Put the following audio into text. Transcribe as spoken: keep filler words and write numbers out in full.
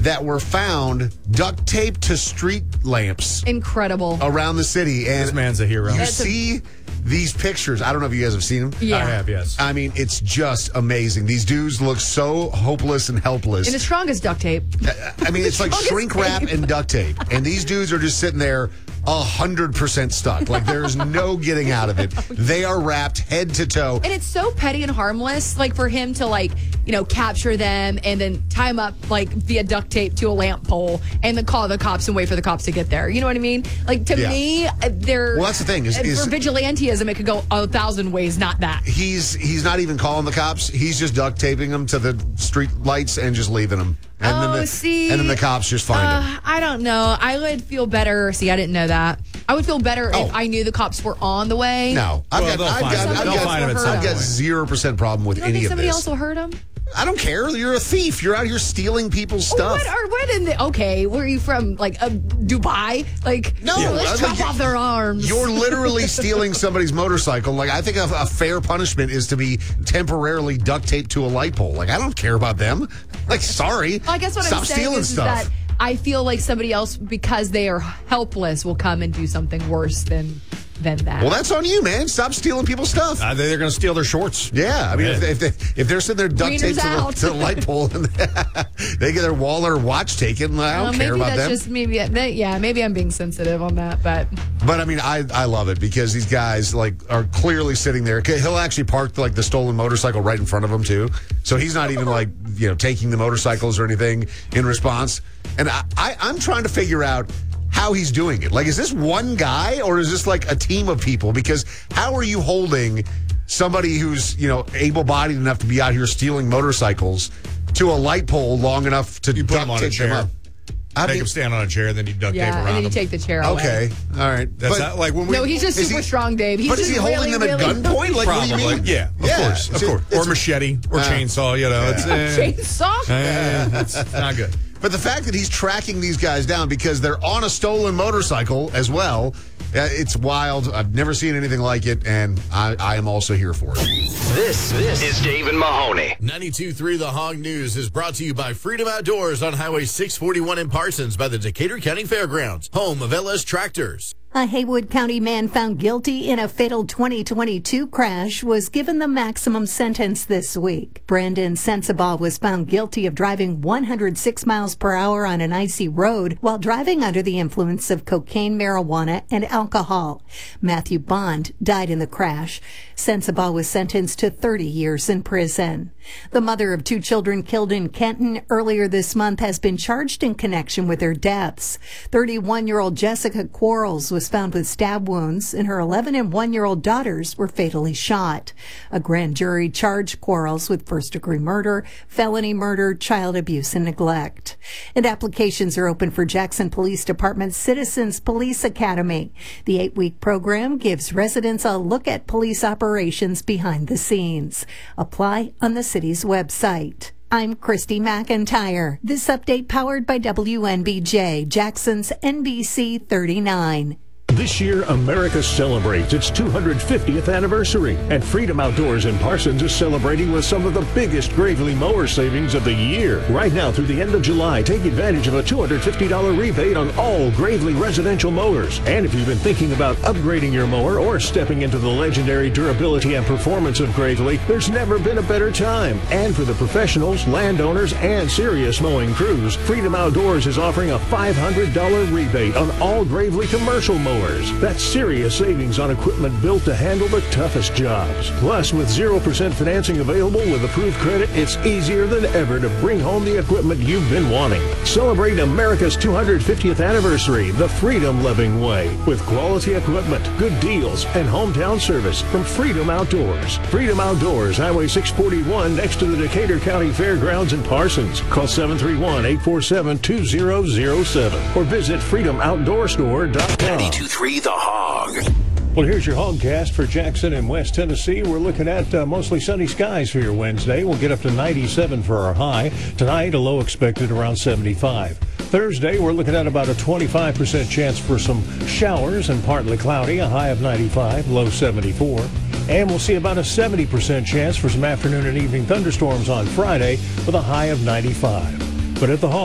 that were found duct taped to street lamps. Incredible. Around the city. And this man's a hero. You That's see... A- These pictures, I don't know if you guys have seen them. Yeah. I have, yes. I mean, it's just amazing. These dudes look so hopeless and helpless. And as strong as duct tape. I mean, it's like shrink wrap and duct tape. And these dudes are just sitting there one hundred percent stuck. Like, there's no getting out of it. They are wrapped head to toe. And it's so petty and harmless, like, for him to, like, you know, capture them and then tie them up, like, via duct tape to a lamp pole and then call the cops and wait for the cops to get there. You know what I mean? Like, to Yeah. me, they're... Well, that's the thing. Is, is for vigilantism, it could go a thousand ways, not that. He's he's not even calling the cops. He's just duct taping them to the street lights and just leaving them. And oh, then the, see. And then the cops just find uh, him. I don't know. I would feel better. See, I didn't know that. I would feel better Oh. if I knew the cops were on the way. No. I've Well, got, they'll I've find got, him. I've They'll got, find him at some I've got point. zero percent problem with You don't any think of somebody this. else will hurt him? I don't care. You're a thief. You're out here stealing people's stuff. What are what in the okay? Where are you from? Like uh, Dubai? Like No, yeah, let's I chop think off their arms. You're literally stealing somebody's motorcycle. Like, I think a, a fair punishment is to be temporarily duct taped to a light pole. Like, I don't care about them. Like, sorry. Well, I guess what Stop I'm saying stealing is, is stuff. that I feel like somebody else, because they are helpless, will come and do something worse than than that. Well, that's on you, man. Stop stealing people's stuff. Uh, they're going to steal their shorts. Yeah, I mean, Yeah. if, they, if, they, if they're sitting there duct taped Wieners to, the- out. to the light pole and they get their wallet or watch taken, I don't Well, care maybe about that's them. just maybe that, yeah, maybe I'm being sensitive on that, but But I mean, I, I love it because these guys like are clearly sitting there. He'll actually park like the stolen motorcycle right in front of him too, so he's not even like you know taking the motorcycles or anything in response. And I, I I'm trying to figure out how he's doing it. Like, is this one guy or is this like a team of people? Because how are you holding somebody who's you know able-bodied enough to be out here stealing motorcycles to a light pole long enough to You put him duct on a tape them chair. up? I Make mean, him stand on a chair, then you duct tape yeah, around and then you him. take the chair away. okay, all right. That's But- not like when we. No, he's just Is super he- strong, Dave. He's But is just he holding really, them at really gunpoint? Like, what do you Probably, mean? yeah, of Yeah, course, of it's- course, or it's- machete, or Uh, chainsaw. You know, it's eh, chainsaw. eh, it's not good. But the fact that he's tracking these guys down because they're on a stolen motorcycle as well, uh, it's wild. I've never seen anything like it, and I, I am also here for it. This, this is Dave and Mahoney. ninety-two point three The Hog News is brought to you by Freedom Outdoors on Highway six forty-one in Parsons by the Decatur County Fairgrounds, home of L S Tractors. A Haywood County man found guilty in a fatal twenty twenty-two crash was given the maximum sentence this week. Brandon Sensabaugh was found guilty of driving one hundred six miles per hour on an icy road while driving under the influence of cocaine, marijuana, and alcohol. Matthew Bond died in the crash. Sensabaugh was sentenced to thirty years in prison. The mother of two children killed in Kenton earlier this month has been charged in connection with their deaths. thirty-one-year-old Jessica Quarles was found with stab wounds, and her eleven and one-year-old daughters were fatally shot. A grand jury charged Quarles with first-degree murder, felony murder, child abuse, and neglect. And applications are open for Jackson Police Department's Citizens Police Academy. The eight-week program gives residents a look at police operations behind the scenes. Apply on the city's website. I'm Christy McIntyre. This update powered by W N B J, Jackson's N B C thirty-nine. This year, America celebrates its two hundred fiftieth anniversary, and Freedom Outdoors in Parsons is celebrating with some of the biggest Gravely mower savings of the year. Right now, through the end of July, take advantage of a two hundred fifty dollars rebate on all Gravely residential mowers. And if you've been thinking about upgrading your mower or stepping into the legendary durability and performance of Gravely, there's never been a better time. And for the professionals, landowners, and serious mowing crews, Freedom Outdoors is offering a five hundred dollars rebate on all Gravely commercial mowers. That's serious savings on equipment built to handle the toughest jobs. Plus, with zero percent financing available with approved credit, it's easier than ever to bring home the equipment you've been wanting. Celebrate America's two hundred fiftieth anniversary the freedom-loving way with quality equipment, good deals, and hometown service from Freedom Outdoors. Freedom Outdoors, Highway six forty-one, next to the Decatur County Fairgrounds in Parsons. Call seven three one, eight four seven, two zero zero seven or visit freedom outdoor store dot com. ninety-two point three The Hog. Well, here's your Hogcast for Jackson and West Tennessee. We're looking at uh, mostly sunny skies for your Wednesday. We'll get up to ninety-seven for our high. Tonight, a low expected around seventy-five. Thursday, we're looking at about a twenty-five percent chance for some showers and partly cloudy, a high of ninety-five, low seventy-four. And we'll see about a seventy percent chance for some afternoon and evening thunderstorms on Friday with a high of ninety-five. But at the Hog